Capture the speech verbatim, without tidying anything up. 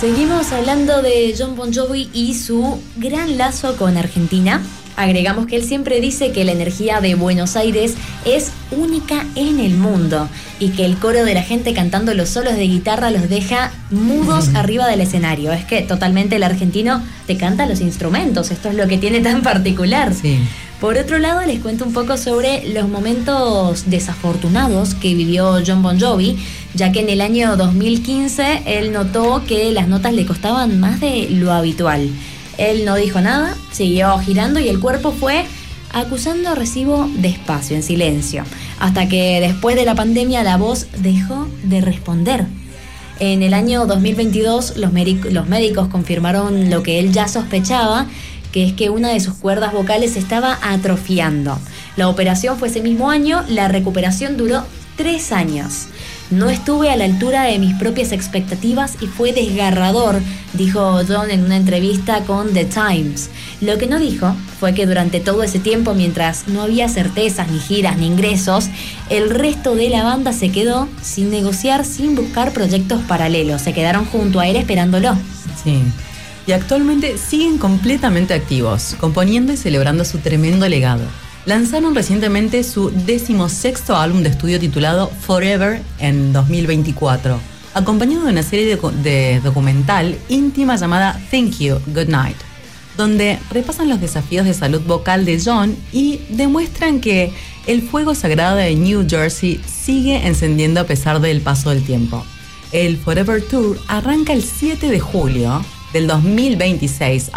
Seguimos hablando de Jon Bon Jovi y su gran lazo con Argentina. Agregamos que él siempre dice que la energía de Buenos Aires es única en el mundo y que el coro de la gente cantando los solos de guitarra los deja mudos arriba del escenario. Es que totalmente el argentino te canta los instrumentos, esto es lo que tiene tan particular. Sí. Por otro lado, les cuento un poco sobre los momentos desafortunados que vivió Jon Bon Jovi, ya que en el año dos mil quince él notó que las notas le costaban más de lo habitual. Él no dijo nada, siguió girando y el cuerpo fue acusando recibo despacio, en silencio, hasta que después de la pandemia la voz dejó de responder. En el año dos mil veintidós los, médic- los médicos confirmaron lo que él ya sospechaba, que es que una de sus cuerdas vocales se estaba atrofiando. La operación fue ese mismo año, la recuperación duró tres años. No estuve a la altura de mis propias expectativas y fue desgarrador, dijo Jon en una entrevista con The Times. Lo que no dijo fue que durante todo ese tiempo, mientras no había certezas, ni giras, ni ingresos, el resto de la banda se quedó sin negociar, sin buscar proyectos paralelos. Se quedaron junto a él esperándolo. Sí. Y actualmente siguen completamente activos, componiendo y celebrando su tremendo legado. Lanzaron recientemente su decimosexto álbum de estudio titulado Forever en dos mil veinticuatro, acompañado de una serie de, de documental íntima llamada Thank You, Good Night, donde repasan los desafíos de salud vocal de Jon y demuestran que el fuego sagrado de New Jersey sigue encendiendo a pesar del paso del tiempo. El Forever Tour arranca el siete de julio del dos mil veintiséis